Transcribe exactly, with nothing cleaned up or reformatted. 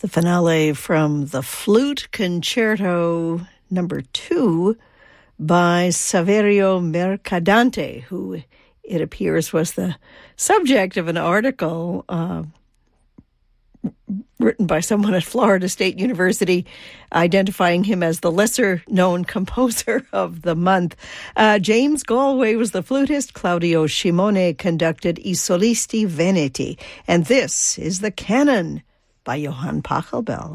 The finale from the Flute Concerto number two by Saverio Mercadante, who it appears was the subject of an article uh, written by someone at Florida State University, identifying him as the lesser-known composer of the month. Uh, James Galway was the flutist. Claudio Scimone conducted I Solisti Veneti. And this is the Canon by Johann Pachelbel.